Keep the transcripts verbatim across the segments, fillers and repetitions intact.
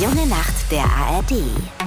junge Nacht der A R D.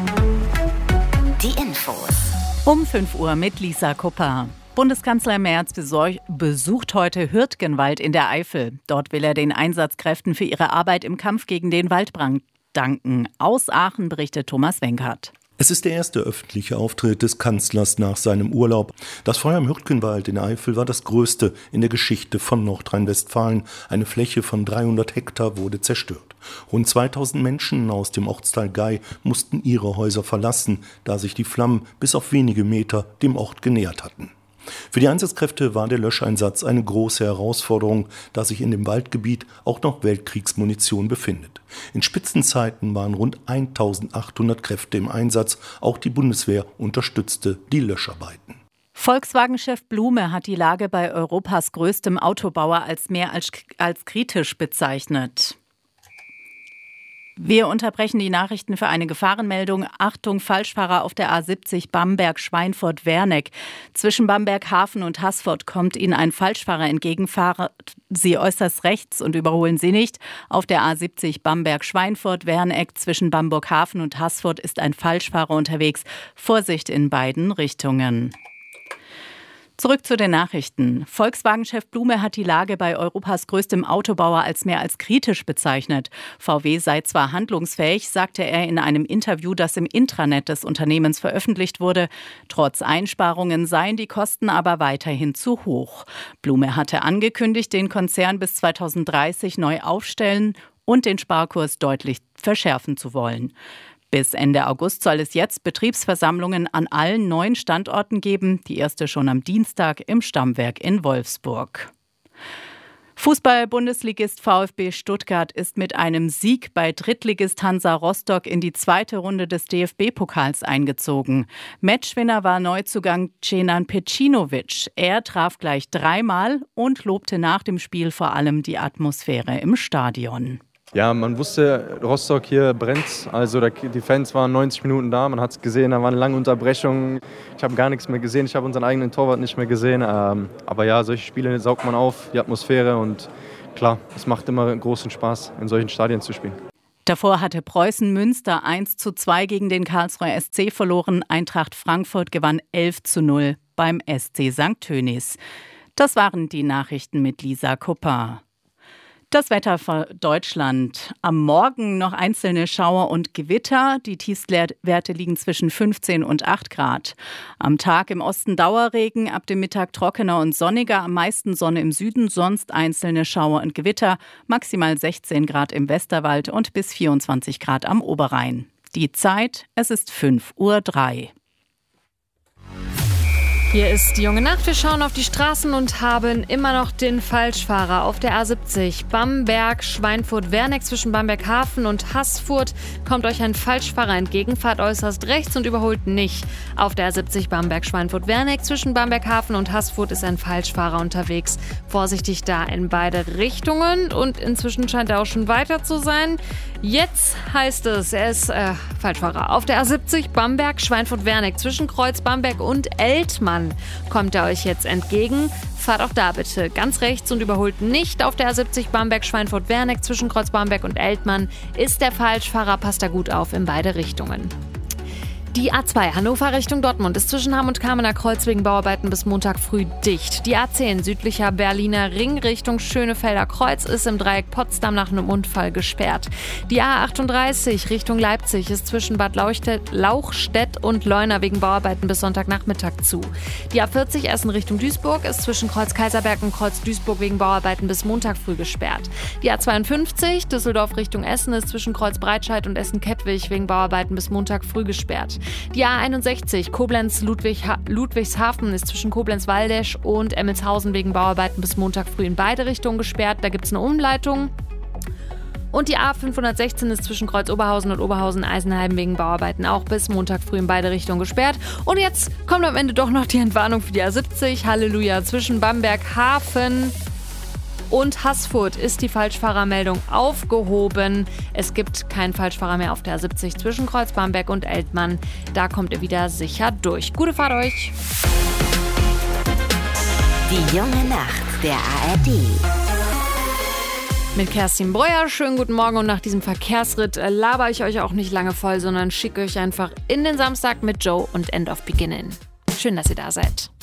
Die Infos. Um fünf Uhr mit Lisa Kupper. Bundeskanzler Merz besucht heute Hürtgenwald in der Eifel. Dort will er den Einsatzkräften für ihre Arbeit im Kampf gegen den Waldbrand danken. Aus Aachen berichtet Thomas Wenkert. Es ist der erste öffentliche Auftritt des Kanzlers nach seinem Urlaub. Das Feuer im Hürtgenwald in der Eifel war das größte in der Geschichte von Nordrhein-Westfalen. Eine Fläche von dreihundert Hektar wurde zerstört. Rund zweitausend Menschen aus dem Ortsteil Gei mussten ihre Häuser verlassen, da sich die Flammen bis auf wenige Meter dem Ort genähert hatten. Für die Einsatzkräfte war der Löscheinsatz eine große Herausforderung, da sich in dem Waldgebiet auch noch Weltkriegsmunition befindet. In Spitzenzeiten waren rund eintausendachthundert Kräfte im Einsatz. Auch die Bundeswehr unterstützte die Löscharbeiten. Volkswagen-Chef Blume hat die Lage bei Europas größtem Autobauer als mehr als, als kritisch bezeichnet. Wir unterbrechen die Nachrichten für eine Gefahrenmeldung. Achtung, Falschfahrer auf der A siebzig Bamberg-Schweinfurt-Werneck. Zwischen Bamberg-Hafen und Haßfurt kommt Ihnen ein Falschfahrer entgegen. Fahren Sie äußerst rechts und überholen Sie nicht. Auf der A siebzig Bamberg-Schweinfurt-Werneck zwischen Bamberg-Hafen und Haßfurt ist ein Falschfahrer unterwegs. Vorsicht in beiden Richtungen. Zurück zu den Nachrichten. Volkswagen-Chef Blume hat die Lage bei Europas größtem Autobauer als mehr als kritisch bezeichnet. V W sei zwar handlungsfähig, sagte er in einem Interview, das im Intranet des Unternehmens veröffentlicht wurde. Trotz Einsparungen seien die Kosten aber weiterhin zu hoch. Blume hatte angekündigt, den Konzern bis zweitausenddreißig neu aufstellen und den Sparkurs deutlich verschärfen zu wollen. Bis Ende August soll es jetzt Betriebsversammlungen an allen neuen Standorten geben. Die erste schon am Dienstag im Stammwerk in Wolfsburg. Fußball-Bundesligist VfB Stuttgart ist mit einem Sieg bei Drittligist Hansa Rostock in die zweite Runde des D F B-Pokals eingezogen. Matchwinner war Neuzugang Cenan Pecinovic. Er traf gleich dreimal und lobte nach dem Spiel vor allem die Atmosphäre im Stadion. Ja, man wusste, Rostock hier brennt. Also die Fans waren neunzig Minuten da, man hat es gesehen, da war eine lange Unterbrechung. Ich habe gar nichts mehr gesehen, ich habe unseren eigenen Torwart nicht mehr gesehen. Aber ja, solche Spiele saugt man auf, die Atmosphäre. Und klar, es macht immer großen Spaß, in solchen Stadien zu spielen. Davor hatte Preußen Münster eins zu zwei gegen den Karlsruher S C verloren. Eintracht Frankfurt gewann elf zu null beim S C Sankt Tönis. Das waren die Nachrichten mit Lisa Kupper. Das Wetter für Deutschland. Am Morgen noch einzelne Schauer und Gewitter. Die Tiefstwerte liegen zwischen fünfzehn und acht Grad. Am Tag im Osten Dauerregen, ab dem Mittag trockener und sonniger. Am meisten Sonne im Süden, sonst einzelne Schauer und Gewitter. Maximal sechzehn Grad im Westerwald und bis vierundzwanzig Grad am Oberrhein. Die Zeit, es ist fünf Uhr drei. Hier ist die junge Nacht. Wir schauen auf die Straßen und haben immer noch den Falschfahrer auf der A siebzig. Bamberg-Schweinfurt-Werneck zwischen Bamberg-Hafen und Haßfurt kommt euch ein Falschfahrer entgegen. Fahrt äußerst rechts und überholt nicht. Auf der A siebzig Bamberg-Schweinfurt-Werneck zwischen Bamberg-Hafen und Haßfurt ist ein Falschfahrer unterwegs. Vorsichtig da in beide Richtungen. Und inzwischen scheint er auch schon weiter zu sein. Jetzt heißt es, er ist äh, Falschfahrer. Auf der A siebzig Bamberg-Schweinfurt-Werneck zwischen Kreuz Bamberg und Eltmann kommt er euch jetzt entgegen. Fahrt auch da bitte ganz rechts und überholt nicht. Auf der A siebzig Bamberg-Schweinfurt-Werneck zwischen Kreuz Bamberg und Eltmann ist der Falschfahrer. Passt da gut auf in beide Richtungen. Die A zwei Hannover Richtung Dortmund ist zwischen Hamm und Kamener Kreuz wegen Bauarbeiten bis Montag früh dicht. Die A zehn südlicher Berliner Ring Richtung Schönefelder Kreuz ist im Dreieck Potsdam nach einem Unfall gesperrt. Die A achtunddreißig Richtung Leipzig ist zwischen Bad Lauchstädt, Lauchstädt und Leuna wegen Bauarbeiten bis Sonntagnachmittag zu. Die A vierzig Essen Richtung Duisburg ist zwischen Kreuz Kaiserberg und Kreuz Duisburg wegen Bauarbeiten bis Montag früh gesperrt. Die A zweiundfünfzig Düsseldorf Richtung Essen ist zwischen Kreuz Breitscheid und Essen-Kettwig wegen Bauarbeiten bis Montag früh gesperrt. Die A einundsechzig Koblenz-Ludwigshafen ist zwischen Koblenz-Waldesch und Emmelshausen wegen Bauarbeiten bis Montag früh in beide Richtungen gesperrt. Da gibt es eine Umleitung. Und die A fünfhundertsechzehn ist zwischen Kreuz Oberhausen und Oberhausen-Eisenheim wegen Bauarbeiten auch bis Montag früh in beide Richtungen gesperrt. Und jetzt kommt am Ende doch noch die Entwarnung für die A siebzig. Halleluja, zwischen Bamberg-Hafen und Haßfurt ist die Falschfahrermeldung aufgehoben. Es gibt keinen Falschfahrer mehr auf der A siebzig zwischen Kreuz Bamberg und Eltmann. Da kommt ihr wieder sicher durch. Gute Fahrt euch! Die junge Nacht der A R D. Mit Kerstin Breuer, schönen guten Morgen, und nach diesem Verkehrsritt äh, laber ich euch auch nicht lange voll, sondern schicke euch einfach in den Samstag mit Joe und End of Beginning. Schön, dass ihr da seid.